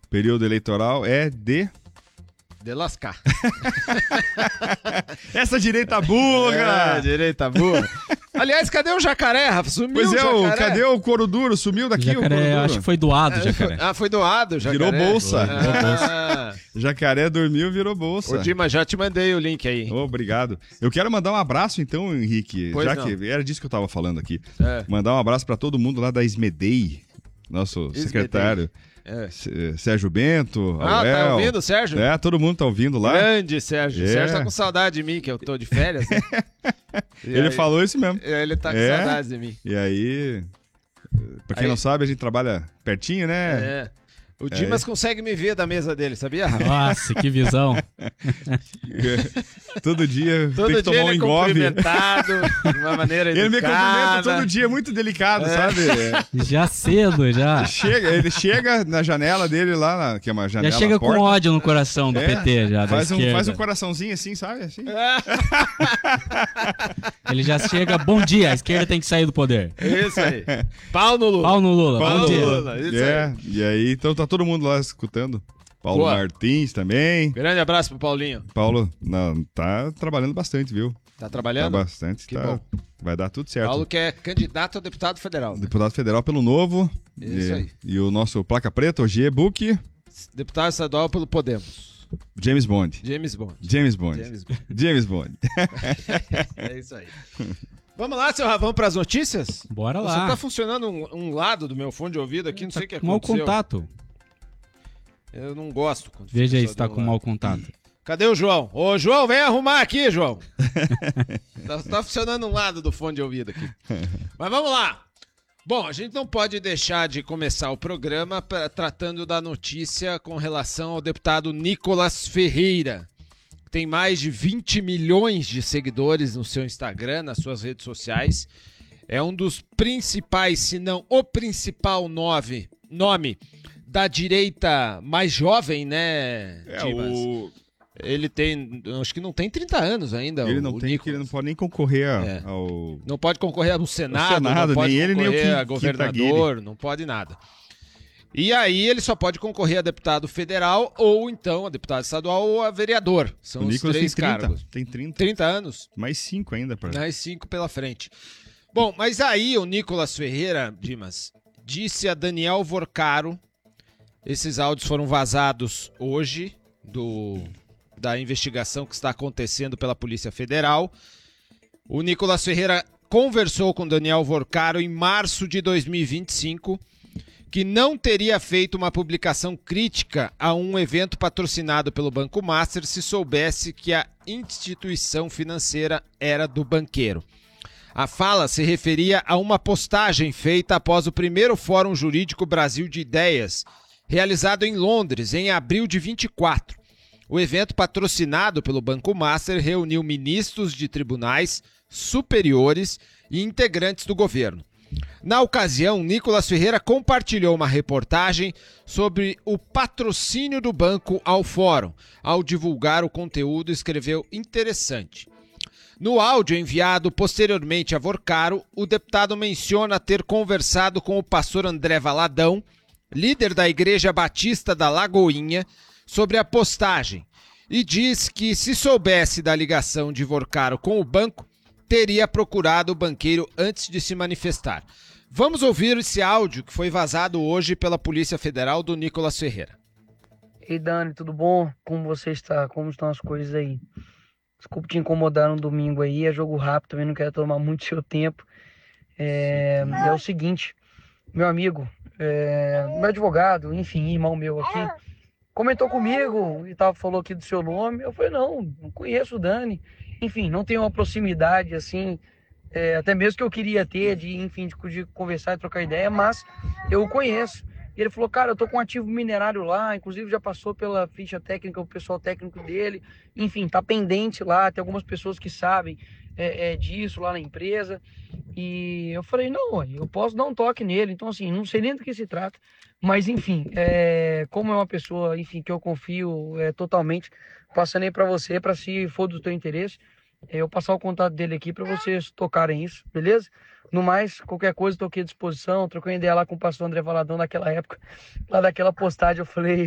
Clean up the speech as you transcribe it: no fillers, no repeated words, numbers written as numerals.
período eleitoral é de lascar. Essa direita burra! Direita burra. Aliás, cadê o jacaré, Rafa? Sumiu Pois o é, jacaré. Cadê o couro duro? Sumiu daqui jacaré, o couro duro? acho que foi doado o jacaré. Foi doado o jacaré. Virou bolsa. Virou bolsa. Jacaré dormiu, virou bolsa. Ô, Dima, já te mandei o link aí. Obrigado. Eu quero mandar um abraço, então, Henrique. Pois já não. que era disso que eu tava falando aqui. É. Mandar um abraço pra todo mundo lá da Esmedei, nosso secretário. Sérgio Bento, tá ouvindo, Sérgio? Todo mundo tá ouvindo lá. Grande Sérgio. Sérgio tá com saudade de mim, que eu tô de férias. Né? Ele falou isso mesmo. Ele tá com saudade de mim. E aí, pra quem não sabe, a gente trabalha pertinho, né? O Dimas consegue me ver da mesa dele, sabia, Rafa? Nossa, que visão. Todo dia Todo tem que dia tomar um ele é engove. cumprimentado de uma maneira educada. Ele me cumprimenta todo dia, muito delicado, sabe? Já cedo, já. Ele chega na janela dele lá, que é uma janela. Já chega porta, com ódio no coração do PT, já. Faz faz um coraçãozinho assim, sabe? Assim. Ele já chega, bom dia, a esquerda tem que sair do poder. Isso aí. Pau no Lula. Pau no Lula, Pau bom no dia. Lula. Isso aí. E aí, então tá todo mundo lá escutando. Paulo Martins também. Grande abraço pro Paulinho. Paulo, tá trabalhando bastante, viu? Tá trabalhando? Tá bastante. Que bom. Vai dar tudo certo. Paulo que é candidato a deputado federal. Né? Deputado federal pelo Novo. Isso aí. E o nosso placa preta, o G-Book. Deputado estadual pelo Podemos. James Bond. James Bond. É isso aí. Vamos lá, seu Rafa, vamos pras notícias? Bora lá. Só tá funcionando um lado do meu fone de ouvido aqui, não sei o que aconteceu. Mau contato. Eu não gosto. Veja aí se tá com mau contato. Cadê o João? Ô, João, vem arrumar aqui, João. tá funcionando um lado do fone de ouvido aqui. Mas vamos lá. Bom, a gente não pode deixar de começar o programa tratando da notícia com relação ao deputado Nicolas Ferreira. Tem mais de 20 milhões de seguidores no seu Instagram, nas suas redes sociais. É um dos principais, se não o principal nome da direita mais jovem, né, Dimas? Ele tem, acho que não tem 30 anos ainda. Ele não pode nem concorrer ao... Não pode concorrer ao Senado, não pode nem ele, concorrer nem o a governador, não pode nada. E aí ele só pode concorrer a deputado federal ou então a deputado estadual ou a vereador. São os três cargos. Tem 30. 30 anos. Mais 5 ainda. Mais 5 pela frente. Bom, mas aí o Nicolas Ferreira, Dimas, disse a Daniel Vorcaro, esses áudios foram vazados hoje da investigação que está acontecendo pela Polícia Federal. O Nicolas Ferreira conversou com Daniel Vorcaro em março de 2025, que não teria feito uma publicação crítica a um evento patrocinado pelo Banco Master se soubesse que a instituição financeira era do banqueiro. A fala se referia a uma postagem feita após o primeiro Fórum Jurídico Brasil de Ideias, realizado em Londres, em abril de 24. O evento patrocinado pelo Banco Master reuniu ministros de tribunais superiores e integrantes do governo. Na ocasião, Nicolas Ferreira compartilhou uma reportagem sobre o patrocínio do banco ao fórum. Ao divulgar o conteúdo, escreveu interessante. No áudio enviado posteriormente a Vorcaro, o deputado menciona ter conversado com o pastor André Valadão, líder da Igreja Batista da Lagoinha, sobre a postagem, e diz que se soubesse da ligação de Vorcaro com o banco, teria procurado o banqueiro antes de se manifestar. Vamos ouvir esse áudio que foi vazado hoje pela Polícia Federal do Nicolas Ferreira. Ei, Dani, tudo bom? Como você está? Como estão as coisas aí? Desculpa te incomodar no domingo aí, é jogo rápido, também não quero tomar muito seu tempo. É o seguinte, meu amigo, meu advogado, enfim, irmão meu aqui, comentou comigo e falou aqui do seu nome. Eu falei, não conheço o Dani. Enfim, não tenho uma proximidade assim, até mesmo que eu queria ter, de conversar e trocar ideia, mas eu o conheço. E ele falou, cara, eu tô com um ativo minerário lá, inclusive já passou pela ficha técnica, o pessoal técnico dele, enfim, tá pendente lá, tem algumas pessoas que sabem disso lá na empresa. E eu falei, não, eu posso dar um toque nele, então assim, não sei nem do que se trata, mas enfim, como é uma pessoa, enfim, que eu confio totalmente, passando aí para você, para se for do teu interesse, eu passar o contato dele aqui para vocês tocarem isso, beleza? No mais, qualquer coisa, estou aqui à disposição, troquei ideia lá com o pastor André Valadão naquela época, lá daquela postagem, eu falei,